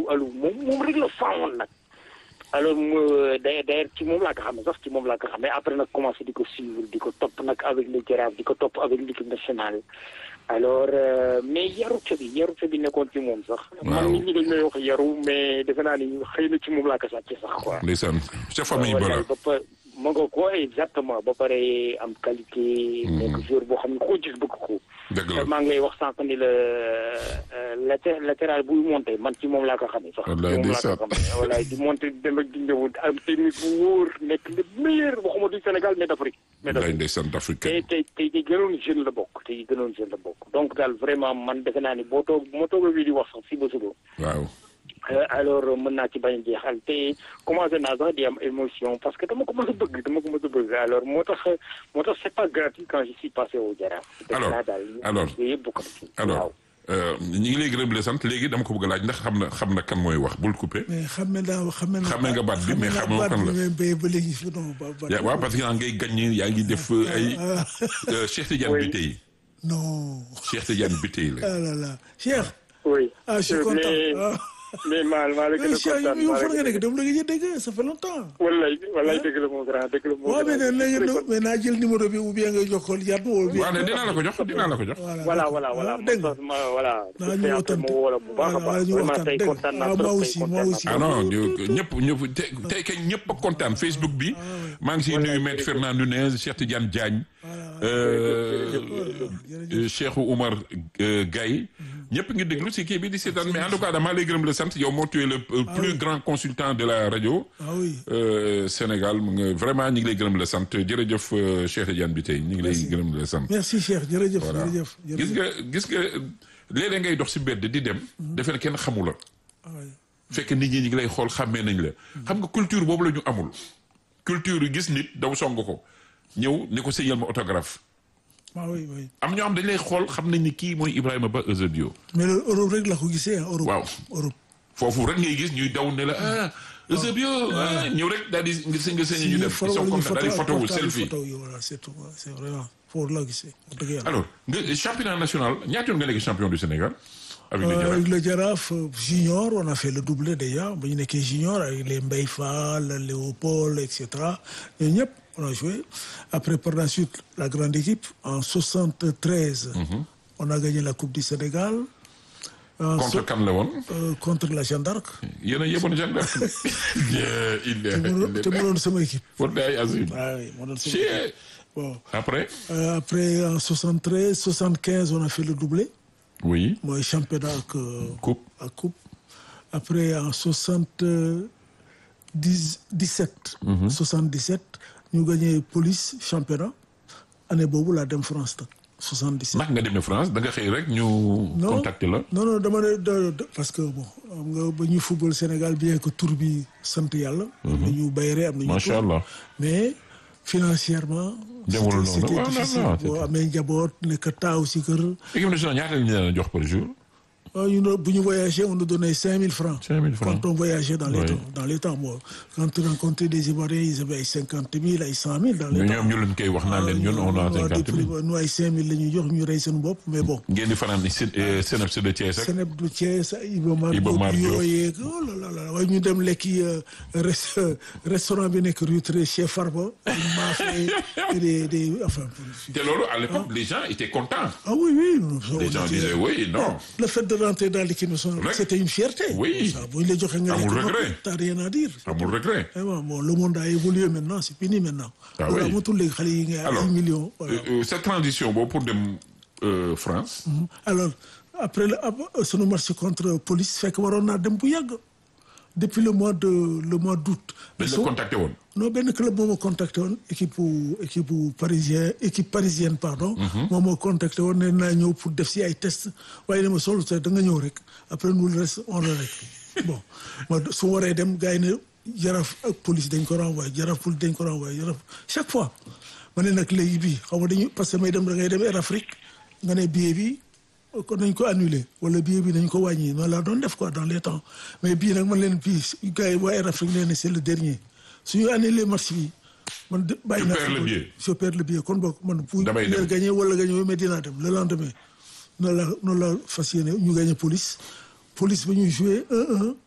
Aliou moom rek la faawoon nag. alors d'ailleurs ci moom laa ko xamee sax ci moom laa ko xamee après nag commencé di ko suivre di ko topp nag avec le Jaraaf di ko topp avec l'équipe nationale. alors mais yarute bi nekkoon ci moom sax. man nit ñi dañ may wax yaru mais defe naa ni xëy na ci moom laa ko sàcce sax quoi. ndeysaan sa famille bala ma nga ko exactement ba pare am qualité. nekk joueur boo xam ne koo gis bëgg ko. dëgg la maa ngi lay wax sànq ni la latéral buy monté man ci moom laa ko xamee sax. wallaay ndeysaan wallaay di monté dem ak di ñëw am technique bu wóor nekk le meilleur waxuma du Sénégal mais d'Afrique. wallaay ndeysaan d'Afrique. tey gënoon jeune la bokk donc daal vraiment man defe naa ni boo toogee bii di wax sax si ba suba. waaw. alors mën naa ci bañ a jeexal te commencé naa sax di am émotion parce que dama ko mës a bëgg alors moo tax c'est pas gratuit quand je suis passé au Jaraaf. alors ñu ngi lay gërëm di la sant léegi dama ko bëgg a laaj ndax xam na kan mooy wax bul coupé. mais xam nga baat bi mais xamoo kan la. waaw parce que ngay gagné yaa ngi def ay Cheikh Tidiane Bitèye. non Cheikh Tidiane Bitèye la. ah là là Cheikh. oui je suis content. mais maa la gën a kontaan yow fan nga nekk dem la nga dégg ça fait longtemps. wallaay dëgg la mon grand dëgg la mon grand. waaw mais naa jël numéro bi ou bien nga jox ko yaat ma woo. waaw dinaa la ko jox. voilà dégg nga voilà. naa ñu waxtaan ma woo la bu baax a baax. vraiment tey kontaan naa trop moi aussi. ah non ñëpp tey kay ñëpp a kontaan Facebook bi. maa ngi siy nuyu maître Fernand Nunez Cheikh Tidiane Diagne. Cheikh Oumar Gaye ñëpp ngi déglu si kii bi di seetaan mais en tout cas damaa lay gërëm la sant yow moo tu es le plus grand consultant de la radio. Sénégal vraiment ñu ngi lay gërëm la sant jërëjëf Cheikh Tidiane Bitèye ñu ngi lay gërëm la sant. merci Cheikh jërëjëf. gis nga léeg-léeg ngay dox si mbedd di dem. defe na kenn xamu la. fekk nit ñi ñu ngi lay xool xàmmee nañ la. xam nga culture boobu la ñu amul. culture yi gis nit daw song ko ñëw ni ko sëñal ma autographe. oui. am ñoo xam dañ lay xool xam nañ ni kii mooy Ibrahima Ba Eusebio. mais loolu Europe rek la ko gisee Europe. waaw Europe. foofu rek ngay gis ñuy daw ne la Eusebio ñëw rek daal di nga sëñ ñu dem. ils sont contents daal di photo wu selfie. voilà c'est tout c'est vraiment foofu la gisee. alors nga championnat national ñaata yoon nga nekk champion du Sénégal. avec le Jaraaf junior on a fait le doublé déjà ba ñu nekkee junior avec les Mbaye Fall Léopold et cetera ñooñu ñëpp on a joué après par la suite la grande équipe en 73. On a gagné la Coupe du Sénégal. Contre kan la woon. Contre la Jeanne d'Arc. yéen a yeboon Jeanne d'Arc. te mu doon sama équipe. Wallaay Azim. oui mu doon sama équipe. bon après. Après en 73 75 on a fait le doublé. oui. mooy championnat ak. coupe. après en 77. 77 ñu gagné police championnat année boobu laa dem France nag 77. ndax nga demee France da nga xëy rek ñu. contacté la. non dama ne parce que bon xam nga ba ñuy football Sénégal bien que tour bi sant yàlla. am nañu bayre am nañu. macha allah mais financièrement. demul noonu c'était difficile boo amee njaboot nekk taaw si kër. équipe nationale ñaata la ñu leen a jox par jour. bu ñu voyagé on nous donnait 5000 francs. 5000 francs quand on voyageait dans les temps bon quand on rencontrait des Ivoiriens ils avaient ay 50 000 ay 100 000. dans les temps ñoom ñu leen koy wax naan leen ñun on a 50 000. ñu ay 5000 la ñuy jox ñu rey seen bopp mais bon. ngeen di fanaan Seneb de Thiès ak. Seneb de Thiès Iba Mar Diop yooyu oh là là waaye ñu dem lekki restaurant bi nekk rue 13 chez Farba. enfin. te loolu à l'époque les gens étaient contents. ah oui. les gens disaient oui non. le fait de rentrer dans l'équipe nationale, c'était une fierté. Oui. Amul regret. T'as rien à dire. Amul regret. Bon, le monde a évolué maintenant, c'est fini maintenant. Ah oui. Alors, 1 million. Voilà. Cette transition, bon, pour France. Alors, après ce match contre police, fait que on a dem bu yàgg. Depuis le mois d'août. Mais le contacté woon. Non, benn club moo ma contacté woon équipe parisienne pardon. moo ma contacté woon ne naa ñëw pour def si ay test waaye ne ma solo da nga ñëw rek après nous le reste on le règle bon ma su waree dem gars yi ne Jaraaf ak police dañ ko renvoyé Jaraaf police dañ ko renvoyé Jaraaf chaque fois ma ne nag léegi bii xaw ma dañu parce que may dem da ngay dem Air Afrique nga ne billet bi kon nañ ko annulé wala billet bi nañ ko wàññi ma laa doon def quoi dans les temps mais bii nag man leen bii gars yi waa Air Afrique nee na c'est le dernier suñu annulé match bi man bàyyi naa je perds le billet kon boog man pour ñu gagné wala gagné mais dinaa dem le lendemain noonu la fas yéene ñu gagné police ba ñuy joué 1-1